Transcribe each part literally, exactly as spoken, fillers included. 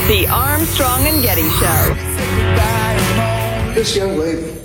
The Armstrong and Getty Show. This young lady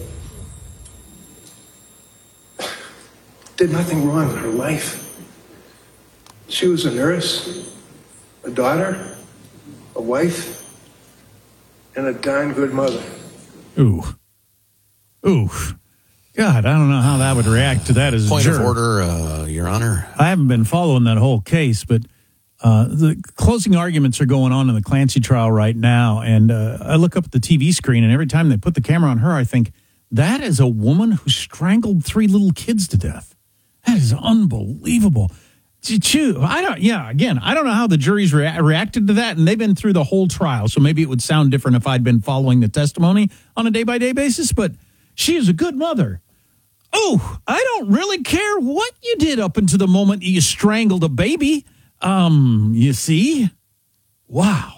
did nothing wrong in her life. She was a nurse, a daughter, a wife, and a darn good mother. Ooh. Ooh. God, I don't know how that would react to that as a Point juror. of order, uh, Your Honor. I haven't been following that whole case, but uh, the closing arguments are going on in the Clancy trial right now, and uh, I look up at the T V screen, and every time they put the camera on her, I think, that is a woman who strangled three little kids to death. That is unbelievable. Chew, I don't. Yeah, again, I don't know how the jury's rea- reacted to that, and they've been through the whole trial, so maybe it would sound different if I'd been following the testimony on a day-by-day basis, but she is a good mother. Oh, I don't really care what you did up until the moment you strangled a baby. Um, you see? Wow.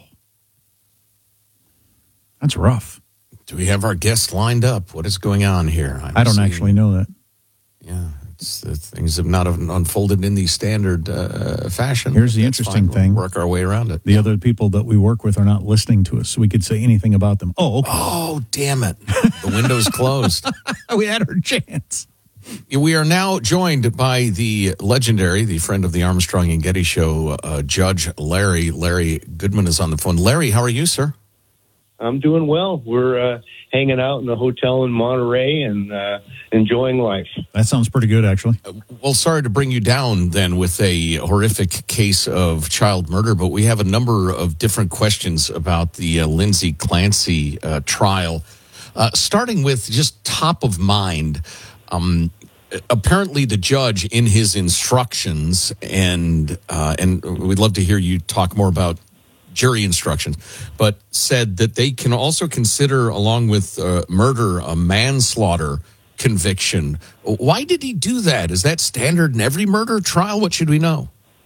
That's rough. Do we have our guest lined up? What is going on here? I'm I don't seeing, actually know that. Yeah, it's, uh, things have not unfolded in the standard uh, fashion. Here's the That's interesting fine. thing. We'll work our way around it. The other people that we work with are not listening to us, so we could say anything about them. Oh, okay. Oh, damn it. The window's closed. We had our chance. We are now joined by the legendary, the friend of the Armstrong and Getty Show, uh, Judge Larry. Larry Goodman is on the phone. Larry, how are you, sir? I'm doing well. We're uh, hanging out in a hotel in Monterey and uh, enjoying life. That sounds pretty good, actually. Uh, well, sorry to bring you down then with a horrific case of child murder, but we have a number of different questions about the uh, Lindsay Clancy uh, trial. Uh, starting with just top of mind, um, apparently the judge in his instructions, and uh, and we'd love to hear you talk more about jury instructions, but said that they can also consider, along with uh, murder, a manslaughter conviction. Why did he do that? Is that standard in every murder trial? What should we know?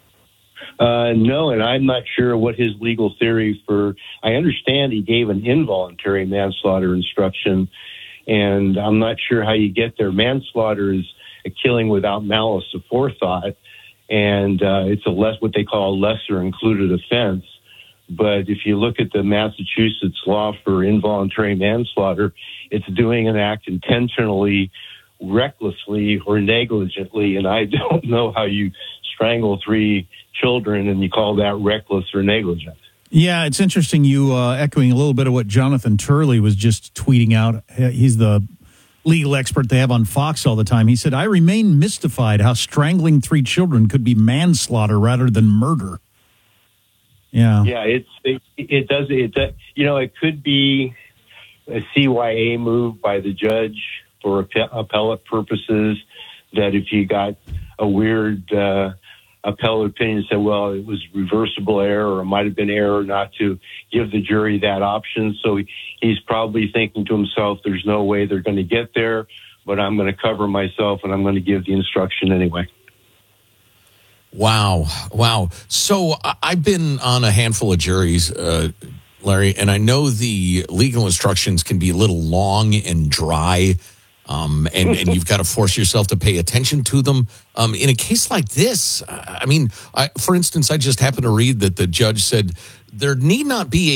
Uh, no, and I'm not sure what his legal theory for. I understand he gave an involuntary manslaughter instruction, and I'm not sure how you get there. Manslaughter is a killing without malice aforethought, and uh, it's a less what they call a lesser included offense. But if you look at the Massachusetts law for involuntary manslaughter, it's doing an act intentionally, recklessly, or negligently. And I don't know how you strangle three children and you call that reckless or negligent. Yeah, it's interesting you uh, echoing a little bit of what Jonathan Turley was just tweeting out. He's the legal expert they have on Fox all the time. He said, I remain mystified how strangling three children could be manslaughter rather than murder. Yeah, yeah, it's it, it does it. Does, you know, it could be a C Y A move by the judge for appellate purposes. That if you got a weird uh, appellate opinion, said, well, it was reversible error, or it might have been error not to give the jury that option. So he, he's probably thinking to himself, "There's no way they're going to get there, but I'm going to cover myself and I'm going to give the instruction anyway." Wow. Wow. So I've been on a handful of juries, uh, Larry, and I know the legal instructions can be a little long and dry, um, and, and you've got to force yourself to pay attention to them. Um, in a case like this, I mean, I, for instance, I just happened to read that the judge said there need not be a